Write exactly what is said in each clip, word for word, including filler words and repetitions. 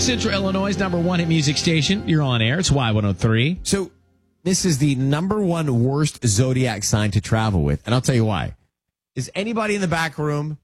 Central Illinois' number one hit music station. You're on air. It's Y one oh three. So this is the number one worst zodiac sign to travel with. And I'll tell you why. Is anybody in the back room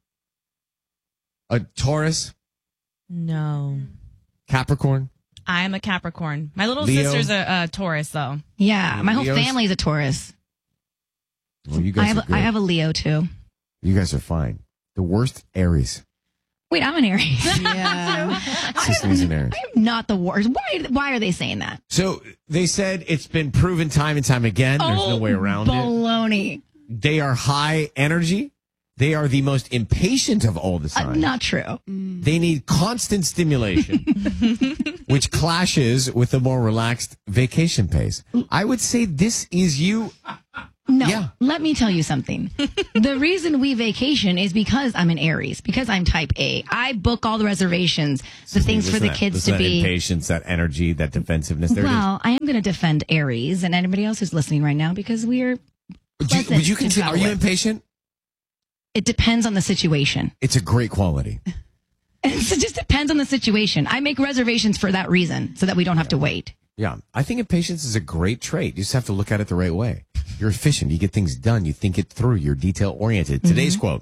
a Taurus? No. Capricorn? I'm a Capricorn. My little Leo? sister's a, a Taurus, though. Yeah, my whole Leos? family's a Taurus. Well, you guys I have are a, good. I have a Leo too. You guys are fine. The worst, Aries. Wait, I'm an Aries. Yeah. Sicily's an Aries. I'm not the worst. Why? Why are they saying that? So they said it's been proven time and time again. There's oh, no way around it. baloney. They are high energy. They are the most impatient of all the Uh, signs. not true. They need constant stimulation, which clashes with the more relaxed vacation pace. I would say this is you. No, Yeah. let me tell you something. The reason we vacation is because I'm an Aries, because I'm type A. I book all the reservations, the things for Listen the that- kids listen to that be. impatience, that energy, that defensiveness. There Well, I am going to defend Aries and anybody else who's listening right now because we are. it is. Would you, pleasant would you to consider? Are travel you with. impatient? It depends on the situation. It's a great quality. It just depends on the situation. I make reservations for that reason, so that we don't have to wait. Yeah, I think impatience is a great trait. You just have to look at it the right way. You're efficient. You get things done. You think it through. You're detail oriented. Today's quote: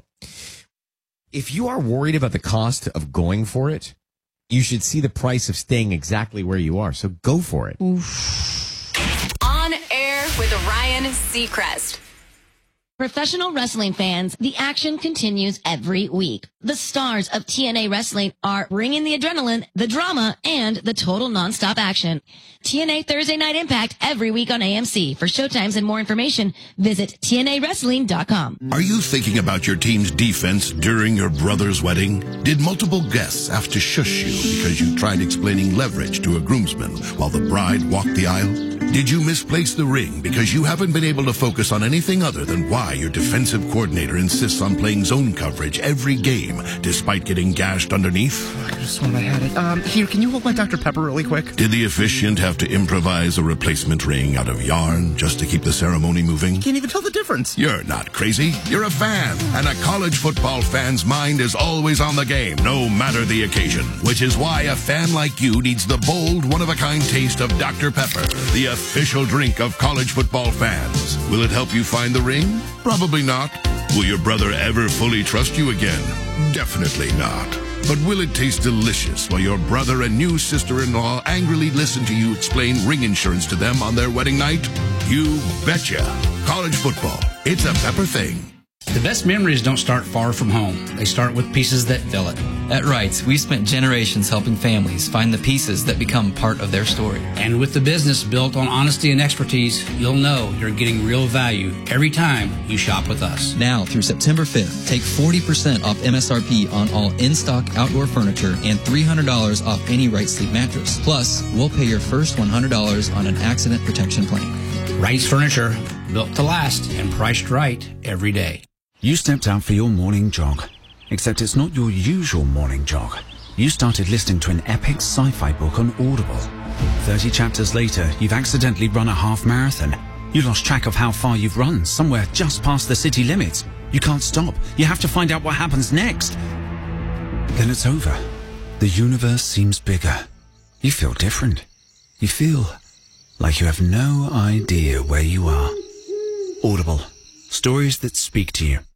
if you are worried about the cost of going for it, you should see the price of staying exactly where you are. So go for it. On air with Ryan Seacrest. Professional wrestling fans, the action continues every week. The stars of T N A Wrestling are bringing the adrenaline, the drama, and the total nonstop action. T N A Thursday Night Impact every week on A M C. For showtimes and more information, visit T N A wrestling dot com. Are you thinking about your team's defense during your brother's wedding? Did multiple guests have to shush you because you tried explaining leverage to a groomsman while the bride walked the aisle? Did you misplace the ring because you haven't been able to focus on anything other than why your defensive coordinator insists on playing zone coverage every game despite getting gashed underneath? I could have sworn I had it. Um, here, can you hold my Doctor Pepper really quick? Did the officiant have to improvise a replacement ring out of yarn just to keep the ceremony moving? Can't even tell the difference. You're not crazy. You're a fan. And a college football fan's mind is always on the game, no matter the occasion. Which is why a fan like you needs the bold, one-of-a-kind taste of Doctor Pepper, the official drink of college football fans. Will it help you find the ring? Probably not. Will your brother ever fully trust you again? Definitely not. But will it taste delicious while your brother and new sister-in-law angrily listen to you explain ring insurance to them on their wedding night? You betcha. College football. It's a Pepper thing. The best memories don't start far from home. They start with pieces that fill it. At Wrights, we've spent generations helping families find the pieces that become part of their story. And with the business built on honesty and expertise, you'll know you're getting real value every time you shop with us. Now through September fifth, take forty percent off M S R P on all in-stock outdoor furniture and three hundred dollars off any Wright Sleep mattress. Plus, we'll pay your first one hundred dollars on an accident protection plan. Wright's Furniture, built to last and priced right every day. You stepped out for your morning jog, except it's not your usual morning jog. You started listening to an epic sci-fi book on Audible. thirty chapters later, you've accidentally run a half marathon. You lost track of how far you've run, somewhere just past the city limits. You can't stop. You have to find out what happens next. Then it's over. The universe seems bigger. You feel different. You feel like you have no idea where you are. Audible. Stories that speak to you.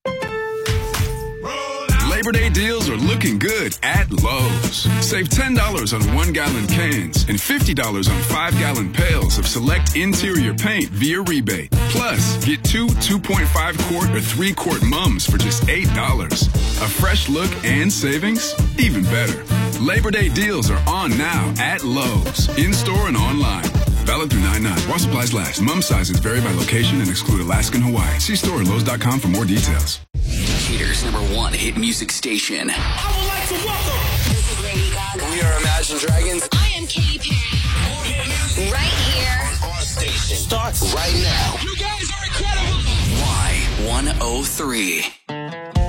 Labor Day deals are looking good at Lowe's. Save ten dollars on one-gallon cans and fifty dollars on five-gallon pails of select interior paint via rebate. Plus, get two two point five quart or three quart mums for just eight dollars. A fresh look and savings? Even better. Labor Day deals are on now at Lowe's, in-store and online. Valid through nine nine. While supplies last. Mum sizes vary by location and exclude Alaska and Hawaii. See store at Lowe's dot com for more details. Decatur's number one hit music station. I would like to welcome. This is Lady Gaga. We are Imagine Dragons. I am Katy Perry. Right here. On station. Starts right now. You guys are incredible. Y one oh three.